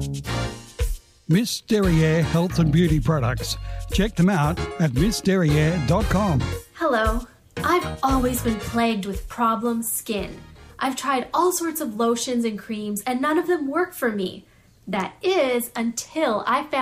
Miss Derriere Health and Beauty Products. Check them out at missderriere.com. Hello. I've always been plagued with problem skin. I've tried all sorts of lotions and creams and none of them work for me. That is until I found